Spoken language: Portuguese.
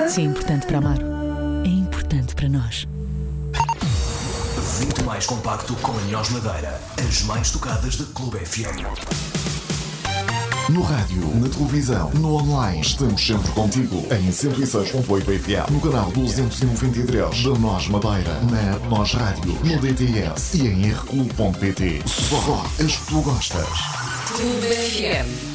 Se é importante para Amaro, é importante para nós. 20 mais compacto com Anhós Madeira. As mais tocadas da Clube FM. No rádio, na televisão, no online, estamos sempre contigo. Em 106.8 FM, no canal 293 da Nós Madeira, na Nós Rádio, no DTS e em rclub.pt. Só as que tu gostas. Clube FM.